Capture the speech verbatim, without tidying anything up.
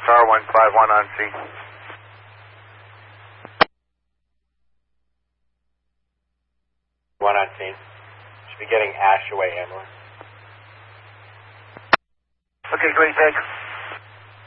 Star one five one on scene. One on scene. Should be getting Ash away ambulance. Okay, great, thanks.